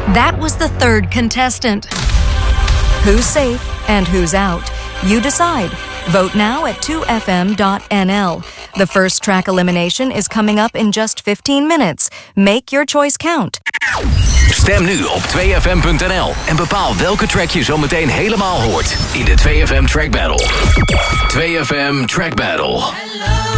That was the third contestant. Who's safe and who's out? You decide. Vote now at 2fm.nl. The first track elimination is coming up in just 15 minutes. Make your choice count. Stem nu op 2fm.nl en bepaal welke track je zo meteen helemaal hoort in de 2FM Track Battle. 2FM Track Battle.